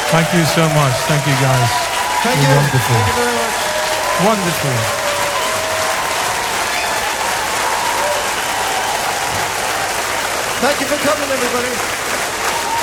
Thank you so much. Thank you, guys. Thank You're you. wonderful. Thank you very much. Wonderful. Thank you for coming, everybody.